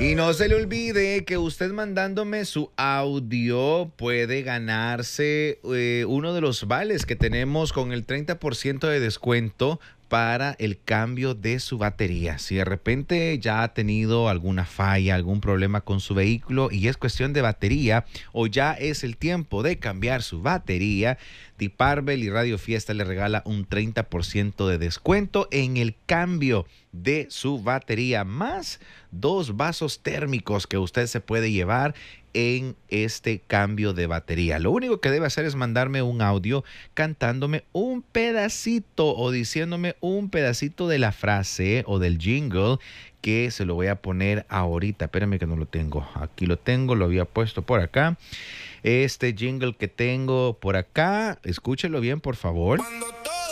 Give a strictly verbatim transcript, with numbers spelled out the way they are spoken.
Y no se le olvide que usted mandándome su audio puede ganarse eh, uno de los vales que tenemos con el treinta por ciento de descuento para el cambio de su batería. Si de repente ya ha tenido alguna falla, algún problema con su vehículo y es cuestión de batería o ya es el tiempo de cambiar su batería, Deep Arbel y Radio Fiesta le regala un treinta por ciento de descuento en el cambio de su batería, más dos vasos térmicos que usted se puede llevar en este cambio de batería. Lo único que debe hacer es mandarme un audio cantándome un pedacito o diciéndome un pedacito de la frase o del jingle que se lo voy a poner ahorita. Espérame que no lo tengo. Aquí lo tengo, lo había puesto por acá. Este jingle que tengo por acá, escúchelo bien, por favor. Cuando todo